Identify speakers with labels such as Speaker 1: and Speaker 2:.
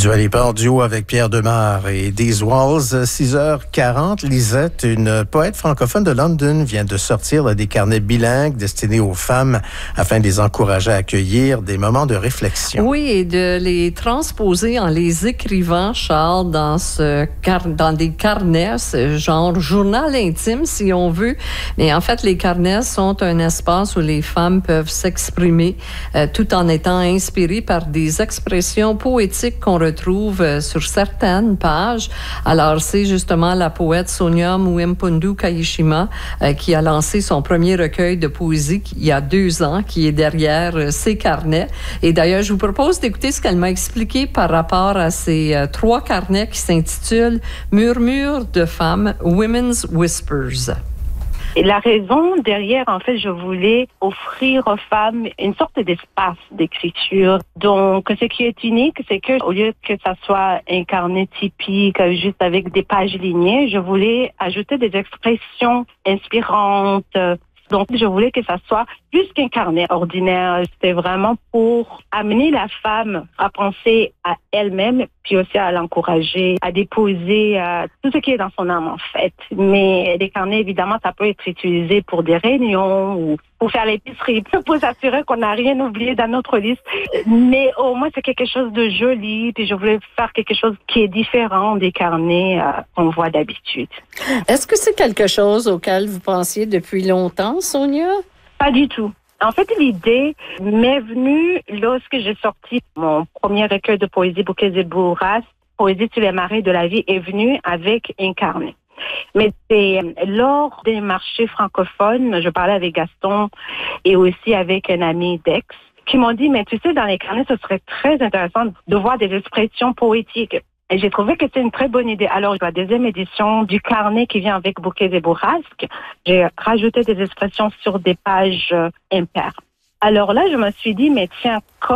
Speaker 1: Dua Lipa en duo avec Pierre Demar et These Walls, 6h40. Lisette, une poète francophone de London, vient de sortir des carnets bilingues destinés aux femmes afin de les encourager à accueillir des moments de réflexion.
Speaker 2: Oui, et de les transposer en les écrivant, Charles, dans des carnets, genre journal intime, si on veut. Mais en fait, les carnets sont un espace où les femmes peuvent s'exprimer tout en étant inspirées par des expressions poétiques qu'on retrouve sur certaines pages. Alors, c'est justement la poète Sonia Mwempundu Kayishima qui a lancé son premier recueil de poésie il y a 2 ans, qui est derrière ces carnets. Et d'ailleurs, je vous propose d'écouter ce qu'elle m'a expliqué par rapport à ces 3 carnets qui s'intitulent « Murmures de femmes, Women's Whispers ».
Speaker 3: Et la raison derrière, en fait, je voulais offrir aux femmes une sorte d'espace d'écriture. Donc, ce qui est unique, c'est que au lieu que ça soit un carnet typique, juste avec des pages lignées, je voulais ajouter des expressions inspirantes. Donc, je voulais que ça soit plus qu'un carnet ordinaire. C'était vraiment pour amener la femme à penser à elle-même, puis aussi à l'encourager, à déposer tout ce qui est dans son âme, en fait. Mais les carnets, évidemment, ça peut être utilisé pour des réunions ou pour faire l'épicerie, pour s'assurer qu'on n'a rien oublié dans notre liste. Mais au moins, c'est quelque chose de joli, puis je voulais faire quelque chose qui est différent des carnets qu'on voit d'habitude.
Speaker 2: Est-ce que c'est quelque chose auquel vous pensiez depuis longtemps, Sonia?
Speaker 3: Pas du tout. En fait, l'idée m'est venue lorsque j'ai sorti mon premier recueil de poésie, Bouquets et bourrasques, Poésie sur les marées de la vie, est venu avec un carnet. Mais c'est lors des marchés francophones, je parlais avec Gaston et aussi avec un ami d'Aix, qui m'ont dit, mais tu sais, dans les carnets, ce serait très intéressant de voir des expressions poétiques. Et j'ai trouvé que c'était une très bonne idée. Alors, la 2e édition du carnet qui vient avec Bouquets et bourrasques, j'ai rajouté des expressions sur des pages impaires. Alors là, je me suis dit, mais tiens,